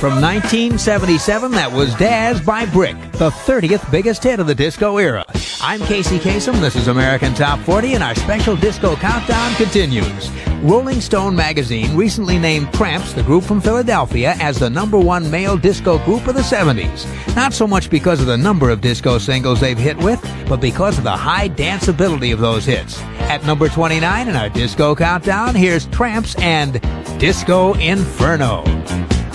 From 1977, that was Daz by Brick, the 30th biggest hit of the disco era. I'm Casey Kasem. This is American Top 40, and our special disco countdown continues. Rolling Stone magazine recently named Tramps, the group from Philadelphia, as the #1 male disco group of the 70s. Not so much because of the number of disco singles they've hit with, but because of the high danceability of those hits. At number 29 in our disco countdown, here's Tramps and Disco Inferno.